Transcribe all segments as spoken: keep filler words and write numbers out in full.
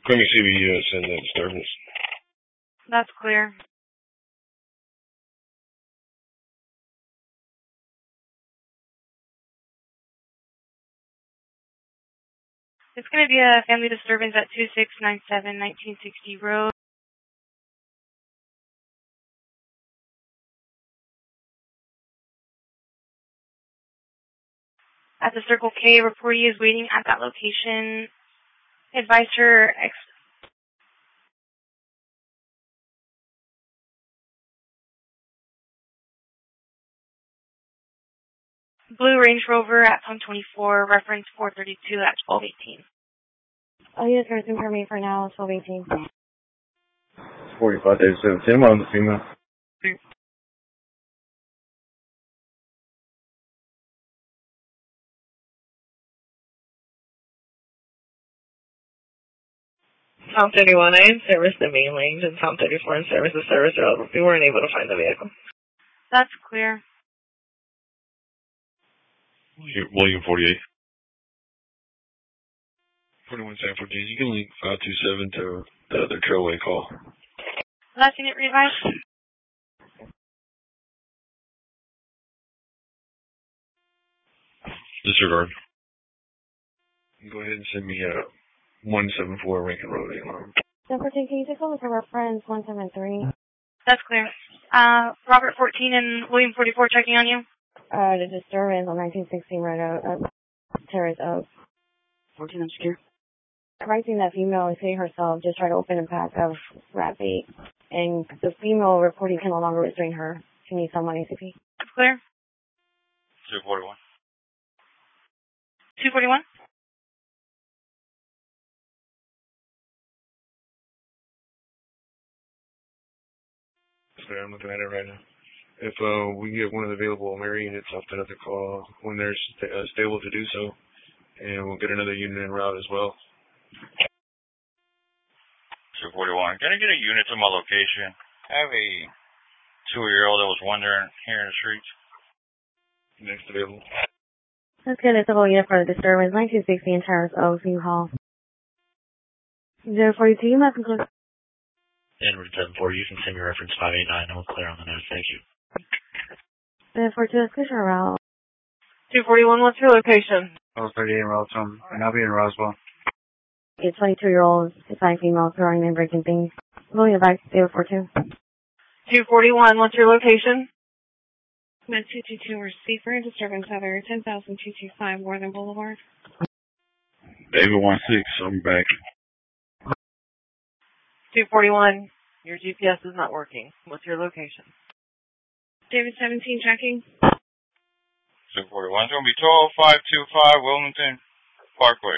Claiming C B U send that disturbance. That's clear. It's going to be a family disturbance at two six nine seven nineteen sixty Road. At the Circle K, reportee is waiting at that location. Advise her ex Blue Range Rover at Pump twenty-four, reference four thirty-two at twelve eighteen. Oh, yes, sir. Confirm me for now, twelve eighteen. forty-five days seventeen. I'm on the female. Tom thirty-one, I in service the main lanes, and Tom thirty-four in service the service road. We weren't able to find the vehicle. That's clear. William forty-eight. forty-one San fourteen. You can link five two seven to the other trailway call. Last unit revised. Disregard. Go ahead and send me a one seven four Rankin Road alarm. San fourteen, can you take over to reference one seven three? That's clear. Uh, Robert fourteen and William forty-four checking on you. Uh, the disturbance on nineteen sixteen right out of Terrace Oaks. fourteen, I'm secure. Writing that female is saying herself just tried to open a pack of rat bait, and the female reporting can no longer restrain her. She needs someone A C P. That's clear. two forty-one. two forty-one? I'm looking at it right now. If uh, we get one of the available Mary units off that other call when they're st uh, stable to do so, and we'll get another unit en route as well. two forty-one. Can I get a unit to my location? I have a two-year-old that was wandering here in the streets. Next available. Let's get a civil unit for the disturbance, nineteen sixty in Terrace Oaks, New Hall. zero forty-two, you must conclude. Edward seven four, you can send me reference five eight nine. I'm clear on the nose. Thank you. zero forty-two, exclusion route. two forty-one, what's your location? I was thirty-eight in Roswell, and I'll be in Roswell. A twenty-two-year-old Hispanic female throwing and breaking things. William advice, zero four two. two forty-one, what's your location? Med two two two, we're safer. Disturbance over ten thousand two two five Northern Boulevard. David one six, I'm back. two forty-one, your G P S is not working. What's your location? David seventeen checking. two forty-one. It's going to be twelve five two five Wilmington Parkway.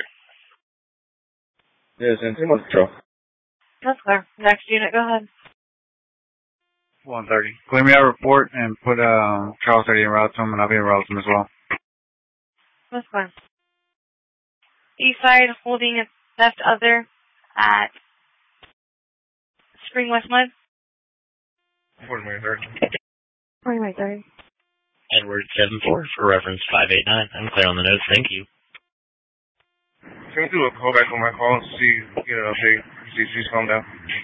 Yes, and two months patrol. That's clear. Next unit, go ahead. one thirty. Clear me out a report and put uh, Charles thirty in Roswell, and I'll be in Roswell as well. That's clear. East side holding its left other at Spring West Mud. forty-one thirty. forty-one thirty. Edward seven four for reference five eight nine. I'm clear on the nose. Thank you. Can we do a call back on my call and see, get an update, see if she's calmed down?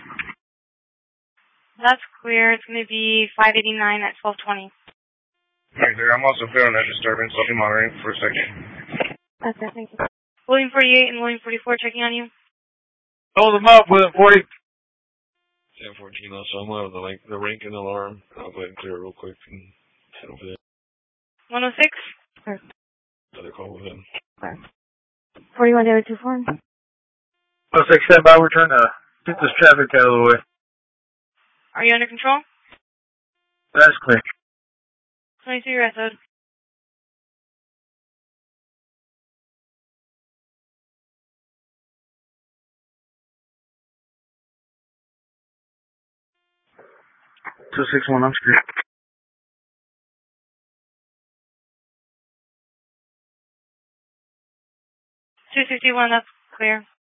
That's clear. It's going to be five eighty-nine at twelve twenty. Right there. I'm also clear on that disturbance. I'll be monitoring for a second. Okay, thank you. William forty-eight and William forty-four checking on you. Hold them up, William forty. San fourteen also. I'm out of the, like, the Rankin alarm. I'll go ahead and clear it real quick and head over there. one oh six? Sure. Another call with him. Sure. forty-one David two four. Let's stand by. We're trying to get this traffic out of the way. Are you under control? That's clear. twenty-two, your S O. two six one, I'm secure. two sixty-one, that's clear.